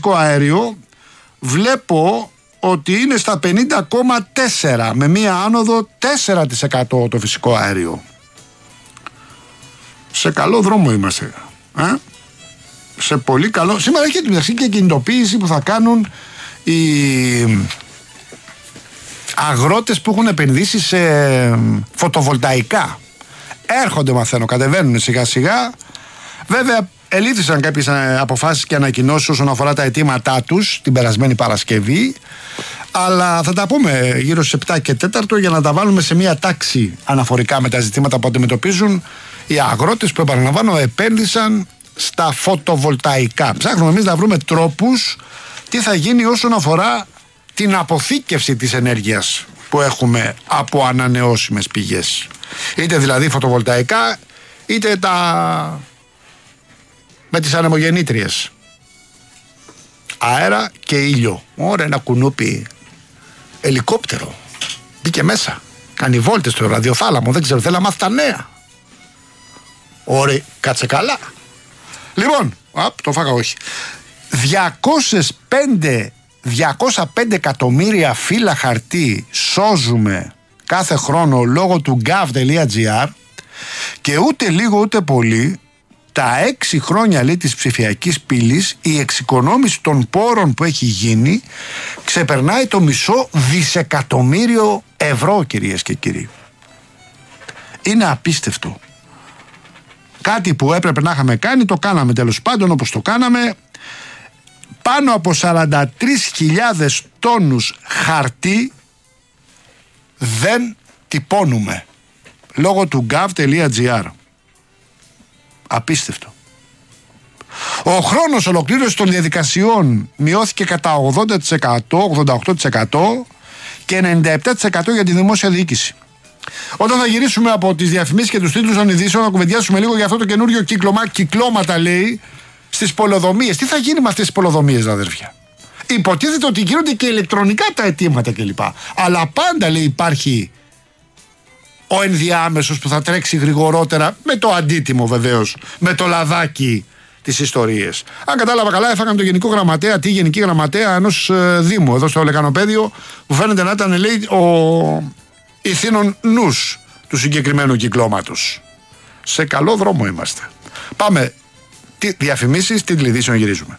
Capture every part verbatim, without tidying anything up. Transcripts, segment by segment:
φυσικό αέριο βλέπω ότι είναι στα πενήντα κόμμα τέσσερα με μία άνοδο τέσσερα τοις εκατό το φυσικό αέριο. Σε καλό δρόμο είμαστε. Ε? Σε πολύ καλό. Σήμερα έχει μεταξύ και κινητοποίηση που θα κάνουν οι αγρότες που έχουν επενδύσει σε φωτοβολταϊκά. Έρχονται, μαθαίνω, κατεβαίνουν σιγά σιγά. Βέβαια ελήφθησαν κάποιες αποφάσεις και ανακοινώσεις όσον αφορά τα αιτήματά τους την περασμένη Παρασκευή, αλλά θα τα πούμε γύρω στις επτά και τέταρτο για να τα βάλουμε σε μια τάξη αναφορικά με τα ζητήματα που αντιμετωπίζουν οι αγρότες που, επαναλαμβάνω, επένδυσαν στα φωτοβολταϊκά. Ψάχνουμε εμείς να βρούμε τρόπους τι θα γίνει όσον αφορά την αποθήκευση της ενέργειας που έχουμε από ανανεώσιμες πηγές. Είτε δηλαδή φωτοβολταϊκά, είτε τα με τις ανεμογεννήτριες. Αέρα και ήλιο. Ωραία, ένα κουνούπι ελικόπτερο. Μπήκε μέσα. Κάνει βόλτες στο ραδιοθάλαμο. Δεν ξέρω, θέλω να μάθει τα νέα. Ωραία, κάτσε καλά. Λοιπόν, απ, το φάγα όχι. διακόσια πέντε εκατομμύρια φύλλα χαρτί σώζουμε κάθε χρόνο λόγω του gov.gr και ούτε λίγο ούτε πολύ τα έξι χρόνια, λέει, της ψηφιακής πύλης η εξοικονόμηση των πόρων που έχει γίνει ξεπερνάει το μισό δισεκατομμύριο ευρώ, κυρίες και κύριοι. Είναι απίστευτο. Κάτι που έπρεπε να είχαμε κάνει, το κάναμε τέλος πάντων όπως το κάναμε. Πάνω από σαράντα τρεις χιλιάδες τόνους χαρτί δεν τυπώνουμε λόγω του gov.gr. Απίστευτο. Ο χρόνος ολοκλήρωσης των διαδικασιών μειώθηκε κατά ογδόντα τοις εκατό, ογδόντα οκτώ τοις εκατό και ενενήντα επτά τοις εκατό για τη δημόσια διοίκηση. Όταν θα γυρίσουμε από τις διαφημίσεις και τους τίτλους των ειδήσεων, να κουβεντιάσουμε λίγο για αυτό το καινούριο κύκλωμα, κυκλώματα, λέει, στις πολεοδομίες. Τι θα γίνει με αυτές τις πολεοδομίες, αδέρφια? Υποτίθεται ότι γίνονται και ηλεκτρονικά τα αιτήματα κλπ. Αλλά πάντα, λέει, υπάρχει ο ενδιάμεσος που θα τρέξει γρηγορότερα, με το αντίτιμο βεβαίως, με το λαδάκι τις ιστορίες. Αν κατάλαβα καλά, έφαγαν το γενικό γραμματέα, τη γενική γραμματέα ενός ε, Δήμου εδώ στο Λεκανοπέδιο, που φαίνεται να ήταν, λέει, ο ηθήνων νους του συγκεκριμένου κυκλώματος. Σε καλό δρόμο είμαστε. Πάμε. Τι, διαφημίσεις, τίτλοι ειδήσεων, γυρίζουμε.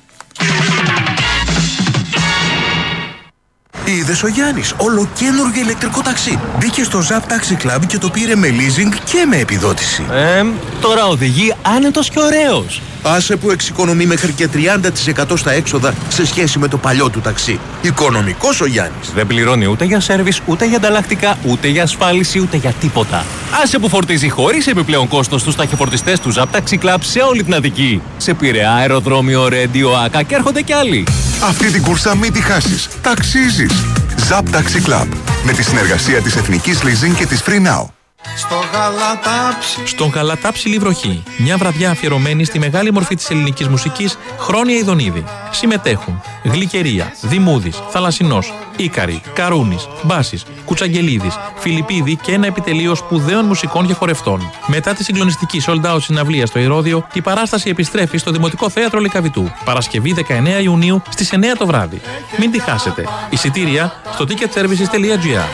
Είδες ο Γιάννης, ολοκαίνουργιο ηλεκτρικό ταξί. Μπήκε στο Zap Taxi Club και το πήρε με leasing και με επιδότηση. Ε, τώρα οδηγεί άνετος και ωραίος. Άσε που εξοικονομεί μέχρι και τριάντα τοις εκατό στα έξοδα σε σχέση με το παλιό του ταξί. Οικονομικός ο Γιάννης. Δεν πληρώνει ούτε για σέρβις, ούτε για ανταλλακτικά, ούτε για ασφάλιση, ούτε για τίποτα. Άσε που φορτίζει χωρίς επιπλέον κόστος στους ταχυφορτιστές του Zap Taxi Club σε όλη την Αττική. Σε Πειραιά, αεροδρόμιο, Ρέντιο, Άκα και έρχονται κι άλλοι. Αυτή την κούρσα μην τη χάσεις. Ταξίζεις. Zap Taxi Club. Με τη συνεργασία της Εθνικής Leasing και της Free Now. Στο Γαλατάψι. Στον Γαλατάψιλη βροχή. Μια βραδιά αφιερωμένη στη μεγάλη μορφή της ελληνικής μουσικής, Χρόνια Ιδονίδη. Συμμετέχουν Γλυκερία, Δημούδης, Θαλασσινός, Ίκαρη, Καρούνης, Μπάσης, Κουτσαγγελίδης, Φιλιππίδη και ένα επιτελείο σπουδαίων μουσικών και χορευτών. Μετά τη συγκλονιστική sold out συναυλία στο Ηρώδειο, η παράσταση επιστρέφει στο Δημοτικό Θέατρο Λυκαβητού. Παρασκευή δεκαεννέα Ιουνίου στις εννέα το βράδυ. Μην τη χάσετε. Εισιτήρια στο ticket services τελεία gr.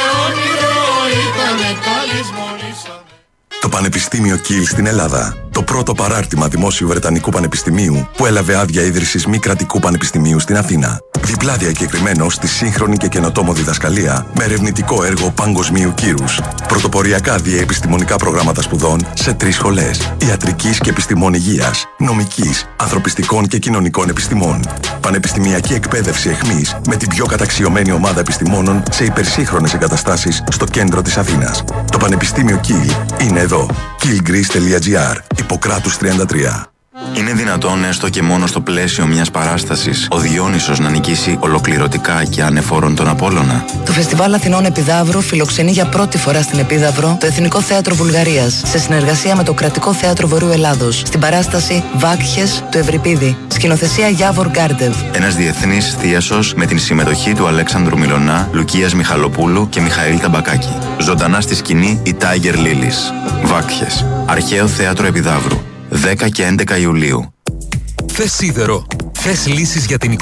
Το Πανεπιστήμιο Κιλ στην Ελλάδα. Το πρώτο παράρτημα δημόσιου Βρετανικού Πανεπιστημίου που έλαβε άδεια ίδρυσης μη κρατικού πανεπιστημίου στην Αθήνα. Διπλά διακεκριμένο στη σύγχρονη και καινοτόμο διδασκαλία με ερευνητικό έργο παγκοσμίου κύρους. Πρωτοποριακά διεπιστημονικά προγράμματα σπουδών σε τρεις σχολές. Ιατρικής και επιστημών υγείας, νομικής, ανθρωπιστικών και κοινωνικών επιστημών. Πανεπιστημιακή εκπαίδευση εχμής με την πιο καταξιωμένη ομάδα επιστημόνων σε υπερσύγχρονες εγκαταστάσεις στο κέντρο της Αθήνας. Το Πανεπιστήμιο Κιλ είναι εδώ. κιλ γκρις τελεία gr. Ιπποκράτους τριάντα τρία. Είναι δυνατόν έστω και μόνο στο πλαίσιο μιας παράστασης ο Διόνυσος να νικήσει ολοκληρωτικά και ανεφόρον τον Απόλλωνα? Το Φεστιβάλ Αθηνών Επιδαύρου φιλοξενεί για πρώτη φορά στην Επίδαυρο το Εθνικό Θέατρο Βουλγαρίας σε συνεργασία με το Κρατικό Θέατρο Βορείου Ελλάδος στην παράσταση Βάκχες του Ευρυπίδη. Σκηνοθεσία Γιάβορ Γκάρντεβ. Ένας διεθνής θίασος με την συμμετοχή του Αλέξανδρου Μιλωνά, Λουκίας Μιχαλοπούλου και Μιχαήλ Ταμπακάκη. Ζωντανά στη σκηνή η Τάιγερ Λίλης. Βάκχες. Αρχαίο Θέατρο Επιδαύρου. δέκα και έντεκα Ιουλίου. Θες σίδερο. Θες λύσεις για την